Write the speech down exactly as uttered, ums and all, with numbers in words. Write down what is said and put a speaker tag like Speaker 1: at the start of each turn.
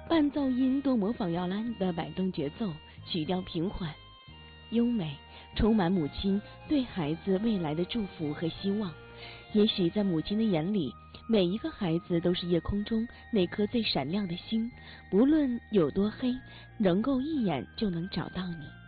Speaker 1: 伴奏音多模仿摇篮的摆动节奏，曲调平缓优美，充满母亲对孩子未来的祝福和希望。也许在母亲的眼里，每一个孩子都是夜空中那颗最闪亮的星，不论有多黑，能够一眼就能找到你。